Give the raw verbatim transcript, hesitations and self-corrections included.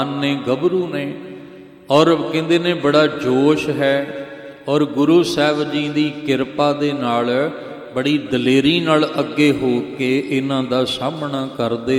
ਨੇ, ਗੱਭਰੂ ਨੇ, ਔਰ ਕਹਿੰਦੇ ਨੇ ਬੜਾ ਜੋਸ਼ ਹੈ, ਔਰ ਗੁਰੂ ਸਾਹਿਬ ਜੀ ਦੀ ਕਿਰਪਾ ਦੇ ਨਾਲ ਬੜੀ ਦਲੇਰੀ ਨਾਲ ਅੱਗੇ ਹੋ ਕੇ ਇਹਨਾਂ ਦਾ ਸਾਹਮਣਾ ਕਰਦੇ